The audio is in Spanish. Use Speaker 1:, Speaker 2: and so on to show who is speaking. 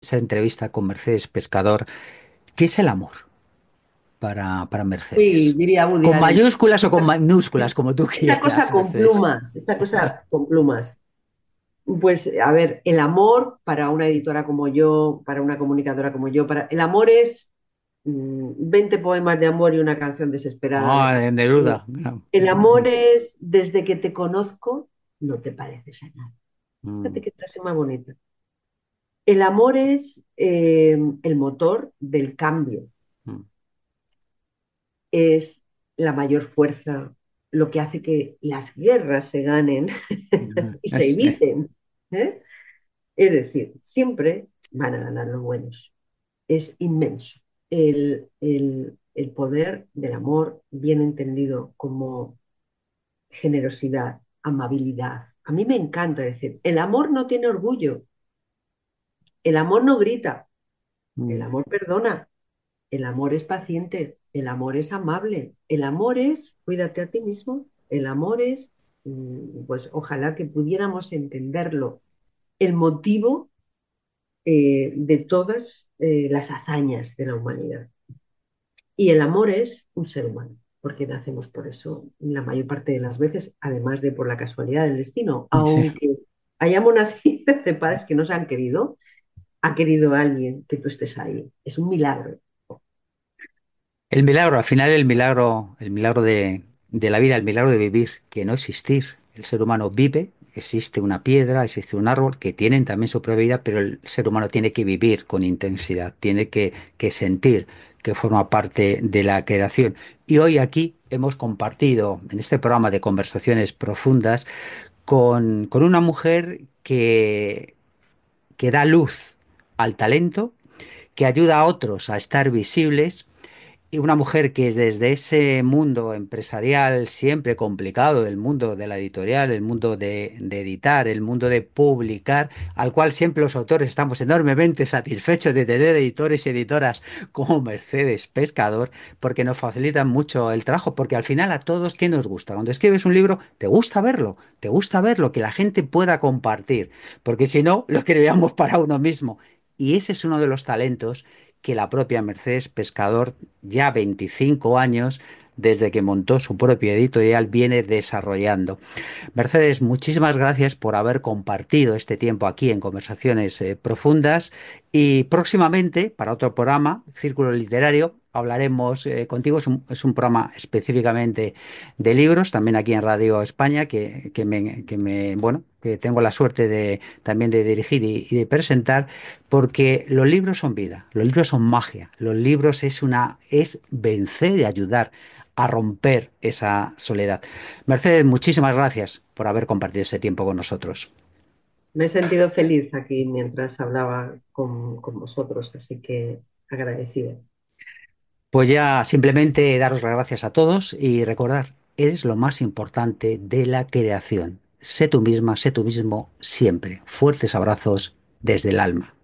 Speaker 1: esa entrevista con Mercedes Pescador. ¿Qué es el amor para
Speaker 2: Uy,
Speaker 1: Mercedes?
Speaker 2: diría Woody
Speaker 1: ¿Con
Speaker 2: Allen.
Speaker 1: mayúsculas o con minúsculas, como tú
Speaker 2: Esa cosa
Speaker 1: quieras,
Speaker 2: con
Speaker 1: Mercedes?
Speaker 2: plumas, esa cosa con plumas. Pues a ver, el amor para una editora como yo, para una comunicadora como yo, el amor es 20 poemas de amor y una canción desesperada de
Speaker 1: Ah,
Speaker 2: amor.
Speaker 1: de
Speaker 2: Eh,
Speaker 1: Neruda. No.
Speaker 2: el amor es, desde que te conozco, no te pareces a nada. Fíjate
Speaker 1: Mm,
Speaker 2: qué frase más bonita. El amor es el motor del cambio,
Speaker 1: mm,
Speaker 2: es la mayor fuerza, lo que hace que las guerras se ganen
Speaker 1: mm.
Speaker 2: y se eviten. ¿Eh? Es decir, siempre van a ganar los buenos. Es inmenso. El poder del amor, bien entendido como generosidad, amabilidad. A mí me encanta decir, el amor no tiene orgullo, el amor no grita, el
Speaker 1: Mm.
Speaker 2: amor perdona, el amor es paciente, el amor es amable, el amor es cuídate a ti mismo, el amor es, pues ojalá que pudiéramos entenderlo, el motivo de todas las hazañas de la humanidad. Y el amor es un ser humano, porque nacemos por eso la mayor parte de las veces, además de por la casualidad del destino,
Speaker 1: Sí.
Speaker 2: aunque hayamos nacido de padres que no se han querido, ha querido alguien que tú estés ahí. Es un milagro.
Speaker 1: El milagro, al final el milagro de la vida, el milagro de vivir, que no existir. El ser humano vive, existe una piedra, existe un árbol, que tienen también su propia vida, pero el ser humano tiene que vivir con intensidad, tiene que sentir que forma parte de la creación. Y hoy aquí hemos compartido en este programa de conversaciones profundas con una mujer que da luz al talento, que ayuda a otros a estar visibles y una mujer que es desde ese mundo empresarial siempre complicado, el mundo de la editorial, el mundo de editar, el mundo de publicar, al cual siempre los autores estamos enormemente satisfechos de tener editores y editoras como Mercedes Pescador, porque nos facilitan mucho el trabajo, porque al final a todos, ¿qué nos gusta? Cuando escribes un libro, te gusta verlo, que la gente pueda compartir, porque si no, lo escribíamos para uno mismo. Y ese es uno de los talentos que la propia Mercedes Pescador, ya 25 años desde que montó su propia editorial, viene desarrollando. Mercedes, muchísimas gracias por haber compartido este tiempo aquí en Conversaciones Profundas y próximamente, para otro programa, Círculo Literario, hablaremos contigo. Es un programa específicamente de libros, también aquí en Radio España, bueno, que tengo la suerte de también de dirigir y de presentar, porque los libros son vida, los libros son magia, los libros es vencer y ayudar a romper esa soledad. Mercedes, muchísimas gracias por haber compartido este tiempo con nosotros.
Speaker 2: Me he sentido feliz aquí mientras hablaba con vosotros, así que agradecida.
Speaker 1: Pues ya simplemente daros las gracias a todos y recordar, eres lo más importante de la creación. Sé tú misma, sé tú mismo siempre. Fuertes abrazos desde el alma.